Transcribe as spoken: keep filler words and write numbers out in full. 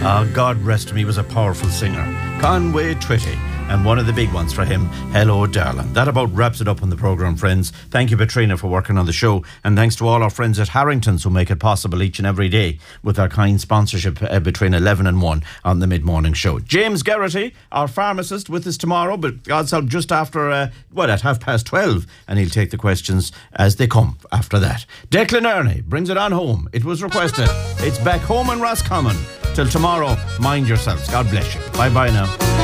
Ah, God rest him, he was a powerful singer. Conway Twitty. And one of the big ones for him, Hello Darling. That about wraps it up on the programme, friends. Thank you, Petrina, for working on the show. And thanks to all our friends at Harrington's who make it possible each and every day with their kind sponsorship uh, between eleven and one on the mid-morning show. James Geraghty, our pharmacist, with us tomorrow, but God's help, just after, uh, well, at half past twelve. And he'll take the questions as they come after that. Declan Ernie brings it on home. It was requested. It's back home in Roscommon. Till tomorrow, mind yourselves. God bless you. Bye-bye now.